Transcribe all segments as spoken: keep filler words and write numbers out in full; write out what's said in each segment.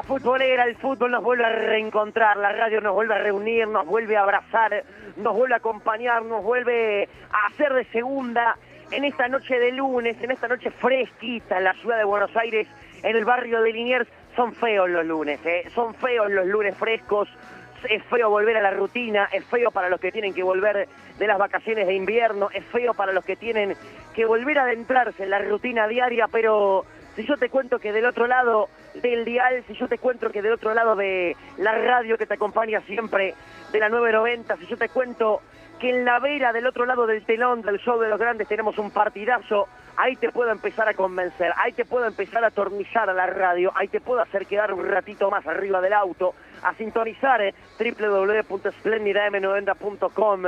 Fiesta futbolera, el fútbol nos vuelve a reencontrar, la radio nos vuelve a reunir, nos vuelve a abrazar, nos vuelve a acompañar, nos vuelve a hacer de segunda en esta noche de lunes, en esta noche fresquita en la ciudad de Buenos Aires, en el barrio de Liniers. Son feos los lunes, ¿eh? Son feos los lunes frescos, es feo volver a la rutina, es feo para los que tienen que volver de las vacaciones de invierno, es feo para los que tienen que volver a adentrarse en la rutina diaria, pero si yo te cuento que del otro lado del dial, si yo te cuento que del otro lado de la radio que te acompaña siempre, de la nueve noventa, si yo te cuento que en la vera, del otro lado del telón del show de los grandes, tenemos un partidazo, ahí te puedo empezar a convencer, ahí te puedo empezar a atornillar a la radio, ahí te puedo hacer quedar un ratito más arriba del auto, a sintonizar eh, doble u doble u doble u punto esplendida eme noventa punto com,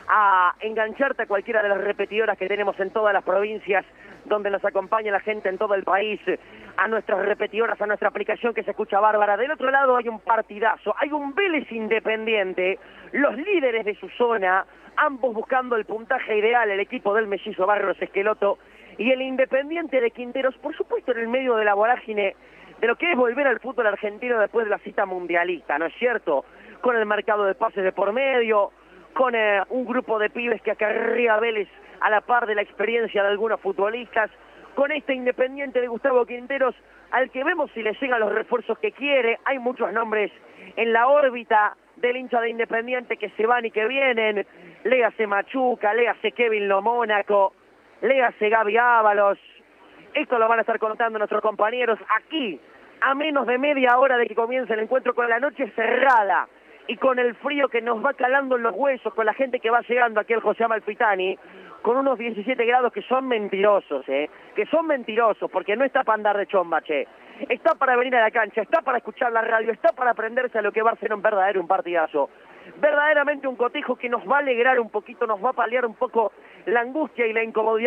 a engancharte a cualquiera de las repetidoras que tenemos en todas las provincias, donde nos acompaña la gente en todo el país, a nuestras repetidoras, a nuestra aplicación que se escucha bárbara. Del otro lado hay un partidazo, hay un Vélez Independiente, los líderes de su zona, ambos buscando el puntaje ideal, el equipo del mellizo Barros Esqueloto y el Independiente de Quinteros, por supuesto en el medio de la vorágine de lo que es volver al fútbol argentino después de la cita mundialista, ¿no es cierto? Con el mercado de pases de por medio, con eh, un grupo de pibes que acarrea a Vélez a la par de la experiencia de algunos futbolistas, con este Independiente de Gustavo Quinteros, al que vemos si le llegan los refuerzos que quiere. Hay muchos nombres en la órbita del hincha de Independiente que se van y que vienen, léase Machuca, léase Kevin Lo Mónaco, léase Gaby Ábalos. Esto lo van a estar contando nuestros compañeros aquí, a menos de media hora de que comience el encuentro, con la noche cerrada y con el frío que nos va calando en los huesos, con la gente que va llegando aquí al José Amalfitani, con unos diecisiete grados que son mentirosos, ¿eh? Que son mentirosos, porque no está para andar de chomba, che. Está para venir a la cancha, está para escuchar la radio, está para aprenderse a lo que va a ser un verdadero un partidazo. Verdaderamente un cotejo que nos va a alegrar un poquito, nos va a paliar un poco la angustia y la incomodidad